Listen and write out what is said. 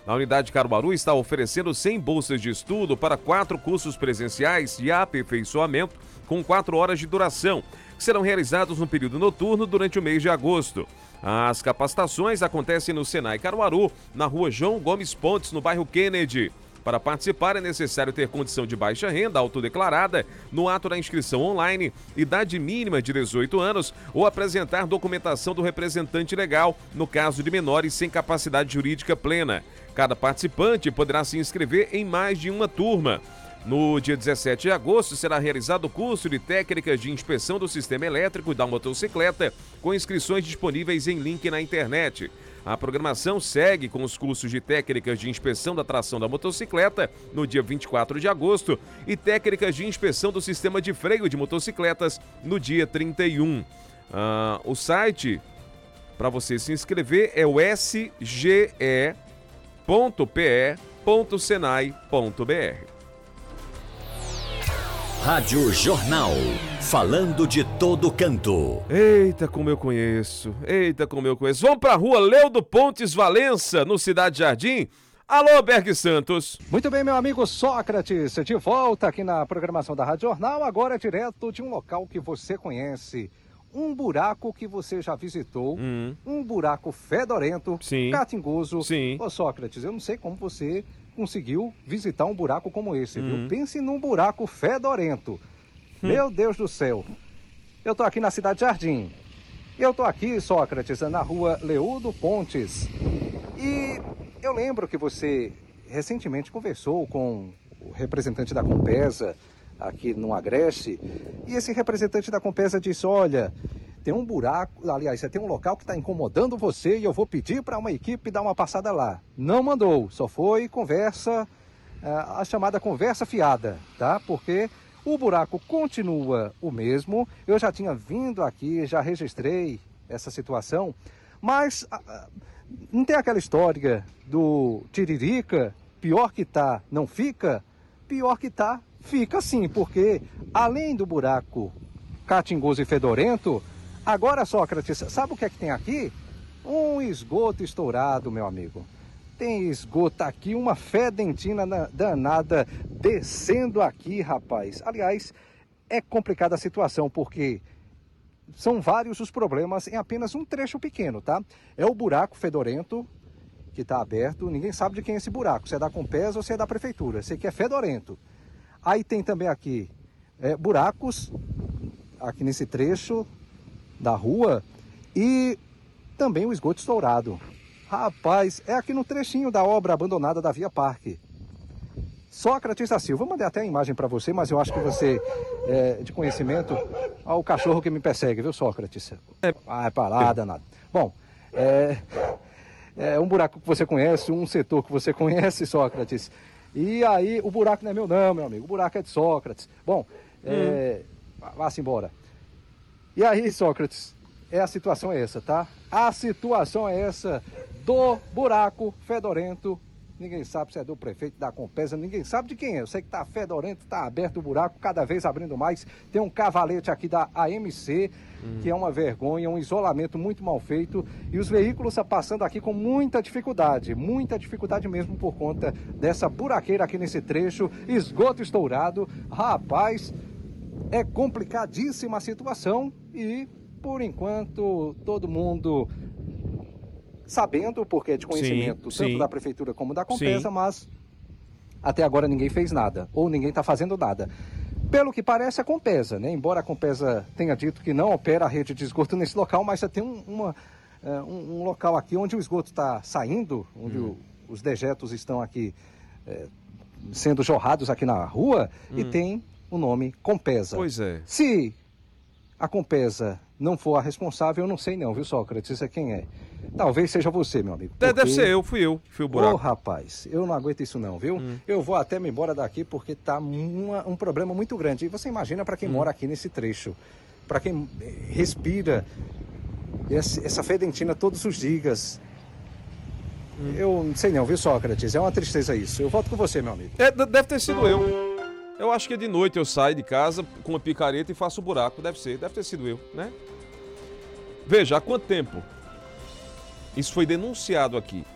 A unidade Caruaru está oferecendo 100 bolsas de estudo para 4 cursos presenciais de aperfeiçoamento com 4 horas de duração, que serão realizados no período noturno durante o mês de agosto. As capacitações acontecem no Senai Caruaru, na rua João Gomes Pontes, no bairro Kennedy. Para participar é necessário ter condição de baixa renda autodeclarada no ato da inscrição online, idade mínima de 18 anos ou apresentar documentação do representante legal, no caso de menores sem capacidade jurídica plena. Cada participante poderá se inscrever em mais de uma turma. No dia 17 de agosto será realizado o curso de técnicas de inspeção do sistema elétrico da motocicleta, com inscrições disponíveis em link na internet. A programação segue com os cursos de técnicas de inspeção da tração da motocicleta no dia 24 de agosto e técnicas de inspeção do sistema de freio de motocicletas no dia 31. O site para você se inscrever é o sge.pe.senai.br. Rádio Jornal, falando de todo canto. Eita, como eu conheço, Vamos pra rua Leudo Pontes Valença, no Cidade Jardim. Alô, Berg Santos. Muito bem, meu amigo Sócrates, de volta aqui na programação da Rádio Jornal, agora direto de um local que você conhece. Um buraco que você já visitou, um buraco fedorento, catingoso. Sim. Ô Sócrates, eu não sei como você conseguiu visitar um buraco como esse, viu? Pense num buraco fedorento. Meu Deus do céu. Eu tô aqui na Cidade Jardim. Eu tô aqui, Sócrates, na rua Leudo Pontes. E eu lembro que você recentemente conversou com o representante da Compesa aqui no Agreste. E esse representante da Compesa disse, olha, tem um buraco, aliás, tem um local que está incomodando você e eu vou pedir para uma equipe dar uma passada lá. Não mandou, só foi conversa, a chamada conversa fiada, tá? Porque o buraco continua o mesmo. Eu já tinha vindo aqui, já registrei essa situação, mas não tem aquela história do tiririca, pior que tá, não fica? Pior que tá, fica sim, porque além do buraco catingoso e fedorento, agora, Sócrates, sabe o que é que tem aqui? Um esgoto estourado, meu amigo. Tem esgoto aqui, uma fedentina danada descendo aqui, rapaz. Aliás, é complicada a situação, porque são vários os problemas em apenas um trecho pequeno, tá? É o buraco fedorento que está aberto, ninguém sabe de quem é esse buraco, se é da Compesa ou se é da Prefeitura. Sei que é fedorento. Aí tem também aqui buracos, aqui nesse trecho da rua, e também o esgoto estourado. Rapaz, é aqui no trechinho da obra abandonada da Via Parque. Sócrates da Silva, eu mandei até a imagem para você, mas eu acho que você de conhecimento. Olha o cachorro que me persegue, viu, Sócrates? Ah, é parada, nada. Bom, é um buraco que você conhece, um setor que você conhece, Sócrates. E aí, o buraco não é meu não, meu amigo, o buraco é de Sócrates. Bom, vá-se embora. E aí, Sócrates, a situação é essa, tá? A situação é essa do buraco fedorento. Ninguém sabe se é do prefeito, da Compesa, ninguém sabe de quem é. Eu sei que tá fedorento, tá aberto o buraco, cada vez abrindo mais. Tem um cavalete aqui da AMC, que é uma vergonha, um isolamento muito mal feito. E os veículos estão passando aqui com muita dificuldade mesmo por conta dessa buraqueira aqui nesse trecho. Esgoto estourado. Rapaz, é complicadíssima a situação e, por enquanto, todo mundo sabendo, porque é de conhecimento tanto da Prefeitura como da Compesa, mas até agora ninguém fez nada, ou ninguém está fazendo nada. Pelo que parece, a Compesa, né? Embora a Compesa tenha dito que não opera a rede de esgoto nesse local, mas tem um local aqui onde o esgoto está saindo, onde os dejetos estão aqui sendo jorrados aqui na rua, e tem o nome Compesa. Pois é. Se a Compesa não for a responsável, eu não sei não, viu, Sócrates? É quem é? Talvez seja você, meu amigo. Porque... Deve ser fui o buraco. Ô, rapaz, eu não aguento isso não, viu? Eu vou até me embora daqui porque tá um problema muito grande. E você imagina para quem mora aqui nesse trecho, para quem respira essa fedentina todos os dias. Eu não sei não, viu, Sócrates? É uma tristeza isso. Eu volto com você, meu amigo. Deve ter sido eu. Eu acho que de noite eu saio de casa com uma picareta e faço o buraco. Deve ter sido eu, né? Veja, há quanto tempo isso foi denunciado aqui?